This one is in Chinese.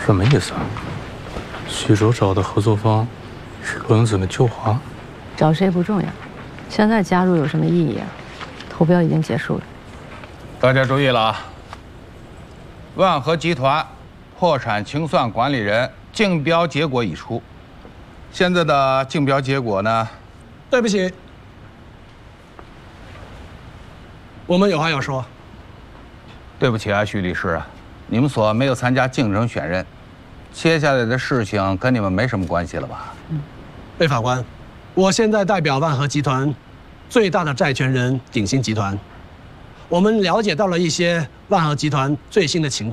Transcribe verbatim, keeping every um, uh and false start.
什么意思啊？徐州找的合作方是轮子的旧华， 找谁不重要，现在加入有什么意义啊？投标已经结束了。 大家注意了啊！万和集团破产清算管理人竞标结果已出，现在的竞标结果呢？ 对不起，我们有话要说。 对不起啊，徐律师啊，你们所没有参加竞争选任，接下来的事情跟你们没什么关系了吧？ 嗯，被法官，我现在代表万和集团最大的债权人鼎新集团，我们了解到了一些万和集团最新的情况。